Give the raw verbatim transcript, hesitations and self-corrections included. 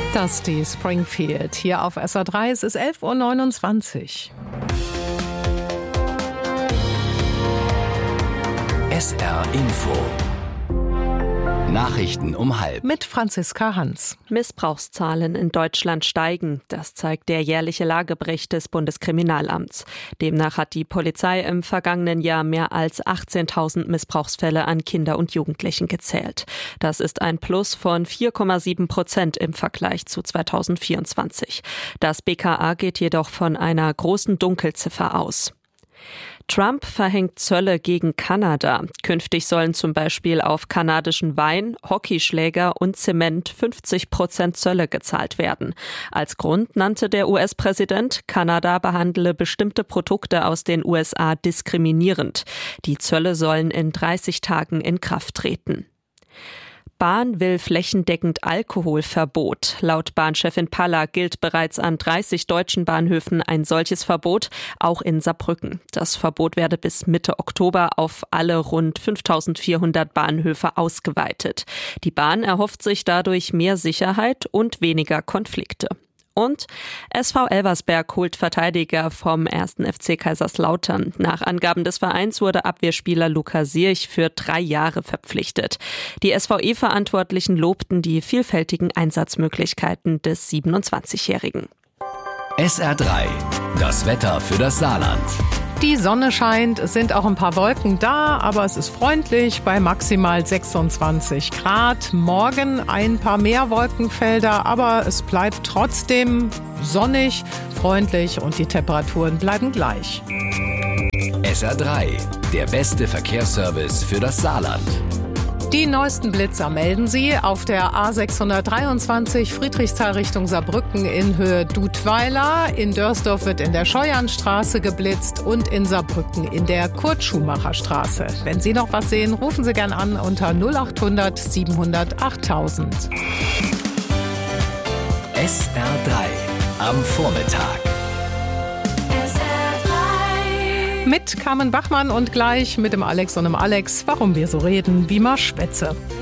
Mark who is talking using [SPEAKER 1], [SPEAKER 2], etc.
[SPEAKER 1] Dusty Springfield hier auf S R drei. Es ist elf Uhr neunundzwanzig.
[SPEAKER 2] S R Info. Nachrichten um halb.
[SPEAKER 1] Mit Franziska Hans.
[SPEAKER 3] Missbrauchszahlen in Deutschland steigen. Das zeigt der jährliche Lagebericht des Bundeskriminalamts. Demnach hat die Polizei im vergangenen Jahr mehr als achtzehntausend Missbrauchsfälle an Kinder und Jugendlichen gezählt. Das ist ein Plus von vier Komma sieben Prozent im Vergleich zu zweitausendvierundzwanzig. Das B K A geht jedoch von einer großen Dunkelziffer aus. Trump verhängt Zölle gegen Kanada. Künftig sollen zum Beispiel auf kanadischen Wein, Hockeyschläger und Zement fünfzig Prozent Zölle gezahlt werden. Als Grund nannte der U S-Präsident, Kanada behandle bestimmte Produkte aus den U S A diskriminierend. Die Zölle sollen in dreißig Tagen in Kraft treten. Bahn will flächendeckend Alkoholverbot. Laut Bahnchefin Palla gilt bereits an dreißig deutschen Bahnhöfen ein solches Verbot, auch in Saarbrücken. Das Verbot werde bis Mitte Oktober auf alle rund fünftausendvierhundert Bahnhöfe ausgeweitet. Die Bahn erhofft sich dadurch mehr Sicherheit und weniger Konflikte. Und S V Elversberg holt Verteidiger vom ersten F C Kaiserslautern. Nach Angaben des Vereins wurde Abwehrspieler Luca Sierch für drei Jahre verpflichtet. Die S V E-Verantwortlichen lobten die vielfältigen Einsatzmöglichkeiten des siebenundzwanzigjährigen.
[SPEAKER 2] S R drei. Das Wetter für das Saarland.
[SPEAKER 1] Die Sonne scheint, es sind auch ein paar Wolken da, aber es ist freundlich bei maximal sechsundzwanzig Grad. Morgen ein paar mehr Wolkenfelder, aber es bleibt trotzdem sonnig, freundlich und die Temperaturen bleiben gleich.
[SPEAKER 2] S R drei, der beste Verkehrsservice für das Saarland.
[SPEAKER 1] Die neuesten Blitzer melden Sie auf der A sechshundertdreiundzwanzig Friedrichsthal Richtung Saarbrücken in Höhe Dudweiler. In Dörsdorf wird in der Scheuernstraße geblitzt und in Saarbrücken in der Kurt-Schumacher-Straße. Wenn Sie noch was sehen, rufen Sie gern an unter null acht hundert siebenhundert achttausend.
[SPEAKER 2] S R drei am Vormittag.
[SPEAKER 1] Mit Carmen Bachmann und gleich mit dem Alex und dem Alex, warum wir so reden, wie man schwätze.